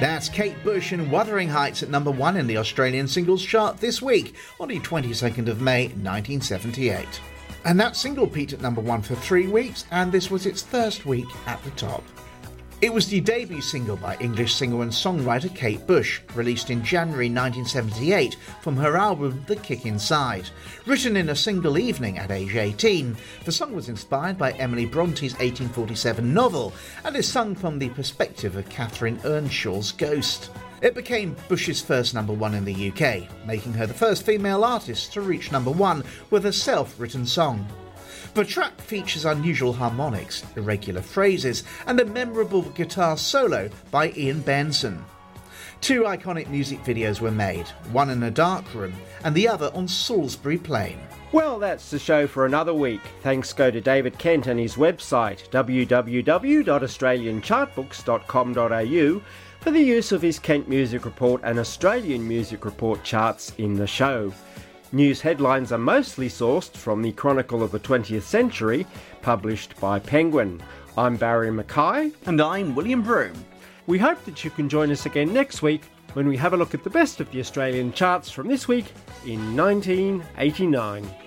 That's Kate Bush and Wuthering Heights at number 1 in the Australian singles chart this week, on the 22nd of May 1978. And that single peaked at number 1 for 3 weeks, and this was its first week at the top. It was the debut single by English singer and songwriter Kate Bush, released in January 1978 from her album The Kick Inside. Written in a single evening at age 18, the song was inspired by Emily Bronte's 1847 novel and is sung from the perspective of Catherine Earnshaw's ghost. It became Bush's first number 1 in the UK, making her the first female artist to reach number 1 with a self-written song. The track features unusual harmonics, irregular phrases, and a memorable guitar solo by Ian Benson. 2 iconic music videos were made, one in a dark room and the other on Salisbury Plain. Well, that's the show for another week. Thanks go to David Kent and his website, www.australianchartbooks.com.au, for the use of his Kent Music Report and Australian Music Report charts in the show. News headlines are mostly sourced from the Chronicle of the 20th Century, published by Penguin. I'm Barry Mackay. And I'm William Broome. We hope that you can join us again next week when we have a look at the best of the Australian charts from this week in 1989.